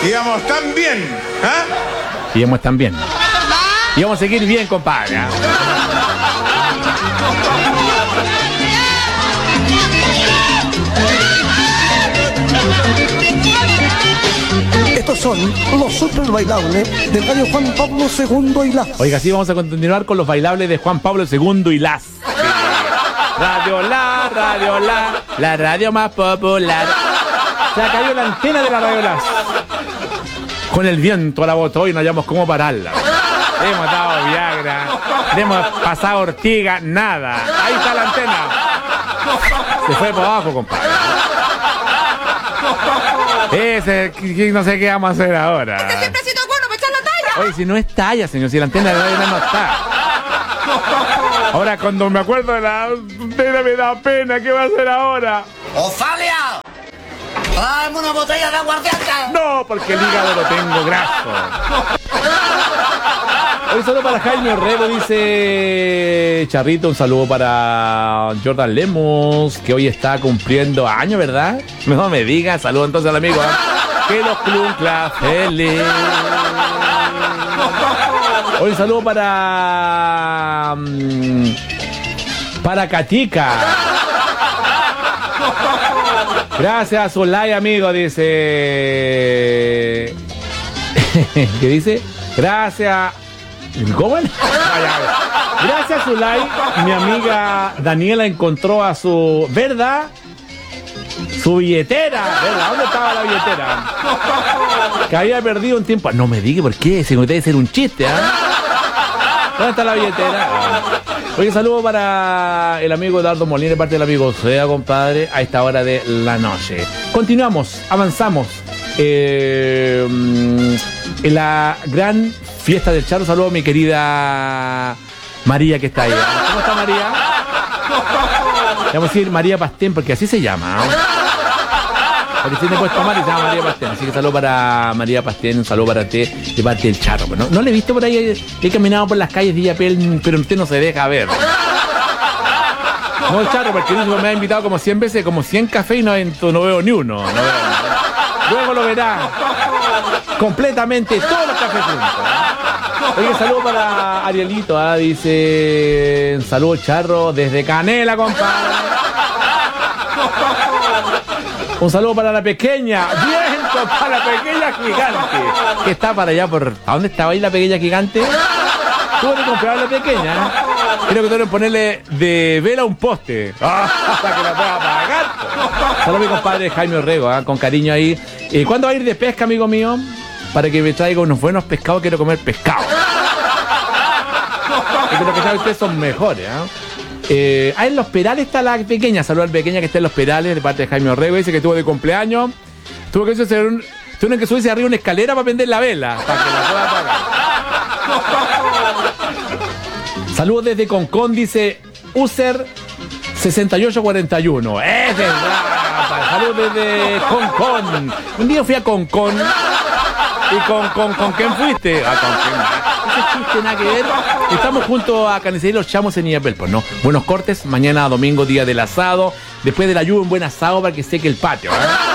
Íbamos tan bien, ¿ah? Íbamos tan bien. Y vamos a seguir bien, compadre. Estos son los super bailables del Radio Juan Pablo II y Las. Oiga, sí, vamos a continuar con los bailables de Juan Pablo II y Las. Radio La, la radio más popular. Se ha caído la antena de la Radio Las. Con el viento a la botó y no hallamos cómo pararla. Hemos dado Viagra, hemos pasado ortiga, nada. Ahí está la antena. Se fue por abajo, compadre. No sé qué vamos a hacer ahora. Siempre ha sido bueno para echar la talla. Oye, si no es talla, señor, si la antena de la radio no está. Ahora, cuando me acuerdo de la antena me da pena. ¿Qué va a hacer ahora? ¡Ofalia! ¡Dame una botella de aguardiente! No, porque el hígado lo tengo graso. Un saludo para Jaime Orrego, dice Charrito. Un saludo para Jordan Lemos, que hoy está cumpliendo años, ¿verdad? No me diga. Saludo entonces al amigo, ¿eh? Que los clunclas feliz. Hoy un saludo para Catica. Gracias, Zulay, amigo, dice. ¿Qué dice? Gracias. ¿Cómo? Gracias, Zulay. Mi amiga Daniela encontró a su... ¿Verdad? Su billetera. ¿Verdad? ¿Dónde estaba la billetera? Que había perdido un tiempo. No me diga por qué. Si no debe ser un chiste, ¿ah? ¿Dónde está la billetera? Oye, saludo para el amigo Eduardo Molina, de parte del amigo Sea, compadre, a esta hora de la noche. Continuamos, avanzamos. En la gran fiesta del Charro, saludo a mi querida María, que está ahí. ¿Cómo está María? Vamos a decir María Pastén, porque así se llama. Porque tiene puesto María, se llama María Pastén. Así que saludo para María Pastén, un saludo para ti de parte del Charro. No le he visto por ahí, he caminado por las calles de Illapel, pero usted no se deja ver. No, el Charro, porque me ha invitado como 100 veces, como 100 cafés y no veo ni uno. No veo. Luego lo verá completamente todos los cafés juntos. Oye, saludo para Arielito, dice, saludo Charro desde Canela, compadre. Un saludo para la pequeña, bien, para la pequeña gigante, que está para allá por... ¿A dónde estaba ahí la pequeña gigante? Tuvo que comprar la pequeña, ¿eh? Creo que tengo que ponerle de vela un poste, hasta que la pueda pagar. Saludos a mi compadre Jaime Orrego, con cariño ahí. ¿Cuándo va a ir de pesca, amigo mío? Para que me traiga unos buenos pescados, quiero comer pescado. Es que los pescados de ustedes son mejores, en Los Perales está la pequeña. Saludos al pequeña que está en Los Perales, de parte de Jaime Orrego. Dice que tuvo de cumpleaños. Tuvo que subirse arriba una escalera para prender la vela, para que la pueda apagar. Saludos desde Concón, dice User 6841. Es verdad. Saludos desde Concón. Un día fui a Concón. ¿Y con quién fuiste? ¿Con quién? Ese chiste nada que ver. Estamos junto a Carnicería Los Chamos en Illapel, pues no. Buenos cortes, mañana domingo, día del asado. Después de la lluvia, un buen asado para que seque el patio,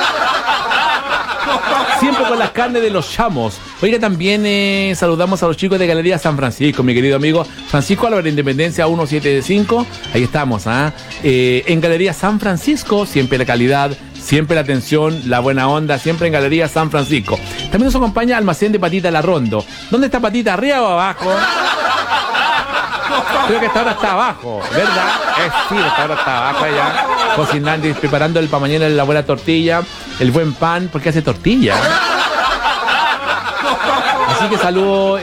Siempre con las carnes de Los Chamos. Oiga, también saludamos a los chicos de Galería San Francisco, mi querido amigo Francisco Álvarez, Independencia 175. Ahí estamos, en Galería San Francisco, siempre la calidad, siempre la atención, la buena onda, siempre en Galería San Francisco. También nos acompaña Almacén de Patita La Rondo. ¿Dónde está Patita? ¿Arriba o abajo? Creo que esta hora está abajo, ¿verdad? Sí, esta hora está abajo allá, cocinando y preparando para mañana la buena tortilla, el buen pan, porque hace tortilla. Así que saludo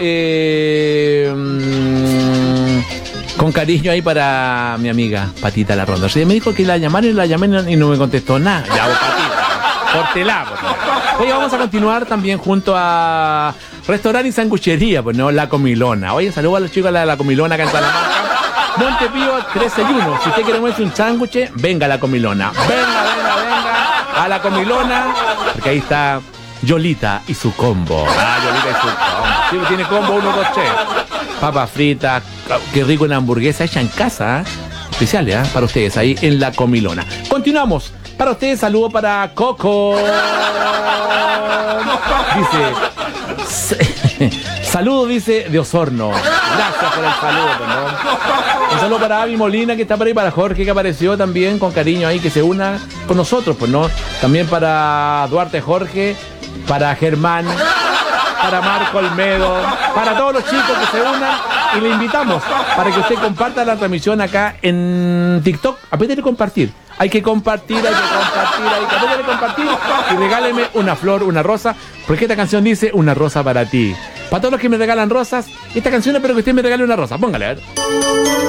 con cariño ahí para mi amiga Patita La Ronda. O sea, me dijo que la llamé y no me contestó nada. Ya, Patita, córtela. Oye, vamos a continuar también junto a Restaurante y Sanguchería, pues no, La Comilona. Oye, saludos a los chicos de La Comilona acá en Salamanca. Montepío 13-1. Si usted quiere comerse un sándwich, venga a La Comilona. Venga a La Comilona, porque ahí está Yolita y su combo. Yolita y su combo. Sí, tiene combo 1, 2, 3. Papas fritas, qué rico una hamburguesa hecha en casa, especiales, para ustedes ahí en La Comilona. Continuamos. Para ustedes, saludo para Coco. Dice, saludo, dice, de Osorno. Gracias por el saludo, ¿no? Un saludo para Avi Molina, que está por ahí, para Jorge, que apareció también con cariño ahí, que se una con nosotros, pues, ¿no? También para Duarte Jorge, para Germán, para Marco Olmedo, para todos los chicos que se unan, y le invitamos para que usted comparta la transmisión acá en TikTok. Apriétale compartir. Hay que compartir, apriétale compartir y regáleme una flor, una rosa, porque esta canción dice una rosa para ti. Para todos los que me regalan rosas, esta canción espero que usted me regale una rosa. Póngale, a ver.